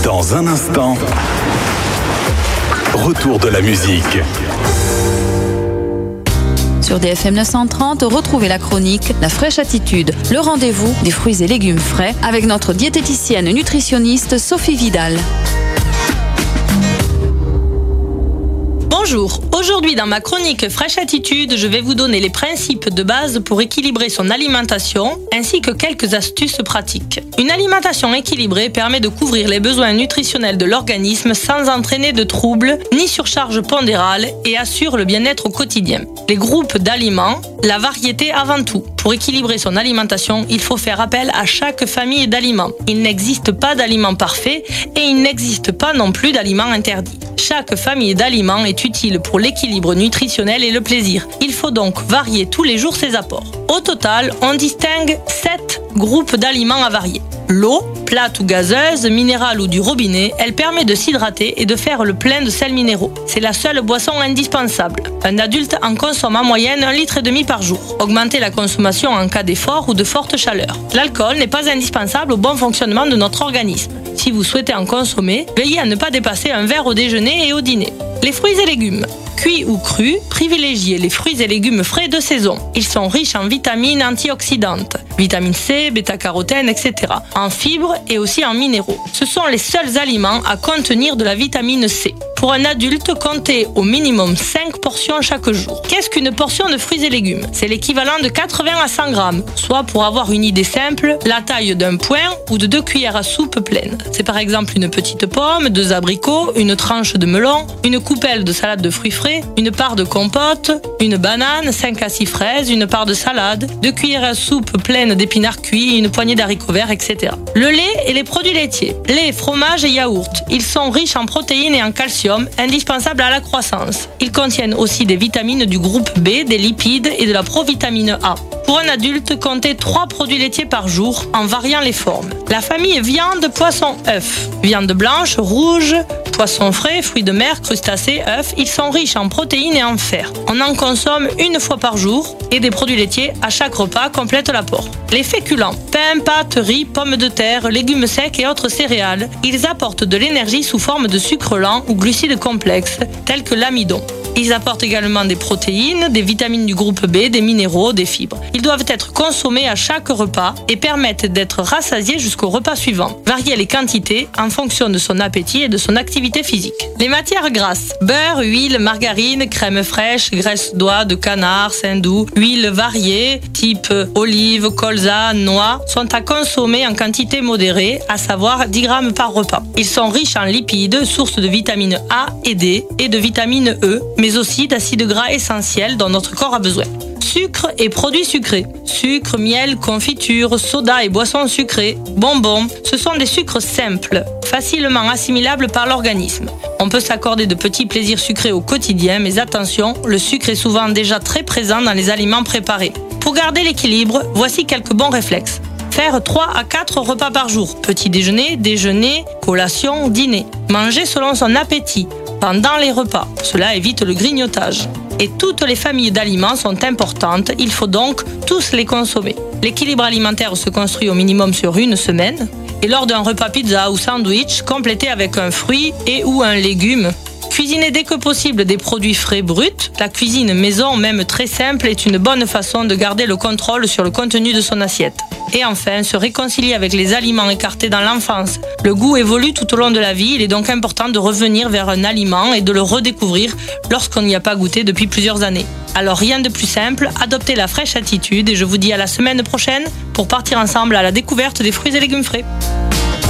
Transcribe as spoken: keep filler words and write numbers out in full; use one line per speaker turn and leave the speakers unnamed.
Dans un instant, retour de la musique.
Sur D F M neuf cent trente, retrouvez la chronique La Fraîche Attitude, le rendez-vous des fruits et légumes frais avec notre diététicienne nutritionniste Sophie Vidal.
Bonjour, aujourd'hui dans ma chronique Fraîche Attitude, je vais vous donner les principes de base pour équilibrer son alimentation ainsi que quelques astuces pratiques. Une alimentation équilibrée permet de couvrir les besoins nutritionnels de l'organisme sans entraîner de troubles ni surcharge pondérale et assure le bien-être au quotidien. Les groupes d'aliments, la variété avant tout. Pour équilibrer son alimentation, il faut faire appel à chaque famille d'aliments. Il n'existe pas d'aliments parfaits et il n'existe pas non plus d'aliments interdits. Chaque famille d'aliments est utile pour l'équilibre nutritionnel et le plaisir. Il faut donc varier tous les jours ses apports. Au total, on distingue sept groupes d'aliments à varier. L'eau, plate ou gazeuse, minérale ou du robinet, elle permet de s'hydrater et de faire le plein de sels minéraux. C'est la seule boisson indispensable. Un adulte en consomme en moyenne un litre et demi par jour. Augmentez la consommation en cas d'effort ou de forte chaleur. L'alcool n'est pas indispensable au bon fonctionnement de notre organisme. Si vous souhaitez en consommer, veillez à ne pas dépasser un verre au déjeuner et au dîner. Les fruits et légumes. Cuits ou crus, privilégiez les fruits et légumes frais de saison. Ils sont riches en vitamines antioxydantes, vitamine C, bêta-carotène, et cetera, en fibres et aussi en minéraux. Ce sont les seuls aliments à contenir de la vitamine C. Pour un adulte, comptez au minimum cinq portions chaque jour. Qu'est-ce qu'une portion de fruits et légumes? C'est l'équivalent de quatre-vingts à cent grammes, soit pour avoir une idée simple, la taille d'un poing ou de deux cuillères à soupe pleines. C'est par exemple une petite pomme, deux abricots, une tranche de melon, une coupelle de salade de fruits frais, une part de compote, une banane, cinq à six fraises, une part de salade, deux cuillères à soupe pleines d'épinards cuits, une poignée d'haricots verts, et cetera. Le lait et les produits laitiers. Lait, fromage et yaourt. Ils sont riches en protéines et en calcium, indispensables à la croissance. Ils contiennent aussi des vitamines du groupe B, des lipides et de la provitamine A. Pour un adulte, comptez trois produits laitiers par jour en variant les formes. La famille viande, poisson, œufs. Viande blanche, rouge, poissons frais, fruits de mer, crustacés, œufs, ils sont riches en protéines et en fer. On en consomme une fois par jour et des produits laitiers à chaque repas complètent l'apport. Les féculents, pain, pâtes, riz, pommes de terre, légumes secs et autres céréales, ils apportent de l'énergie sous forme de sucre lent ou glucides complexes tels que l'amidon. Ils apportent également des protéines, des vitamines du groupe B, des minéraux, des fibres. Ils doivent être consommés à chaque repas et permettent d'être rassasiés jusqu'au repas suivant. Variez les quantités en fonction de son appétit et de son activité physique. Les matières grasses. Beurre, huile, margarine, crème fraîche, graisse d'oie, de canard, saindoux, huile variée, type olive, colza, noix, sont à consommer en quantité modérée, à savoir dix grammes par repas. Ils sont riches en lipides, source de vitamine A et D et de vitamine E, mais aussi d'acides gras essentiels dont notre corps a besoin. Sucre et produits sucrés. Sucre, miel, confiture, soda et boissons sucrées, bonbons, ce sont des sucres simples, facilement assimilables par l'organisme. On peut s'accorder de petits plaisirs sucrés au quotidien, mais attention, le sucre est souvent déjà très présent dans les aliments préparés. Pour garder l'équilibre, voici quelques bons réflexes. Faire trois à quatre repas par jour. Petit déjeuner, déjeuner, collation, dîner. Manger selon son appétit pendant les repas. Cela évite le grignotage. Et toutes les familles d'aliments sont importantes, il faut donc tous les consommer. L'équilibre alimentaire se construit au minimum sur une semaine. Et lors d'un repas pizza ou sandwich, complétez avec un fruit et ou un légume. Cuisinez dès que possible des produits frais bruts. La cuisine maison, même très simple, est une bonne façon de garder le contrôle sur le contenu de son assiette. Et enfin, se réconcilier avec les aliments écartés dans l'enfance. Le goût évolue tout au long de la vie, il est donc important de revenir vers un aliment et de le redécouvrir lorsqu'on n'y a pas goûté depuis plusieurs années. Alors rien de plus simple, adoptez la fraîche attitude et je vous dis à la semaine prochaine pour partir ensemble à la découverte des fruits et légumes frais.